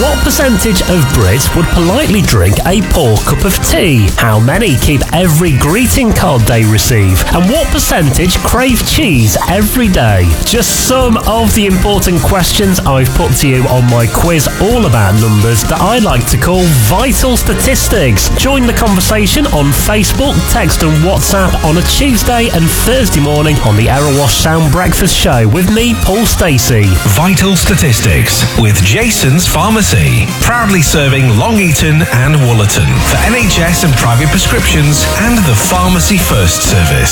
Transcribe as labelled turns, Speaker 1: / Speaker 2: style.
Speaker 1: What percentage of Brits would politely drink a poor cup of tea? How many keep every greeting card they receive? And what percentage crave cheese every day? Just some of the important questions I've put to you on my quiz all about numbers that I like to call Vital Statistics. Join the conversation on Facebook, text and WhatsApp on a Tuesday and Thursday morning on the Errol Wash Sound Breakfast Show with me, Paul Stacey.
Speaker 2: Vital Statistics with Jason's Pharmacy. Proudly serving Long Eaton and Woollerton for NHS and private prescriptions and the Pharmacy First service.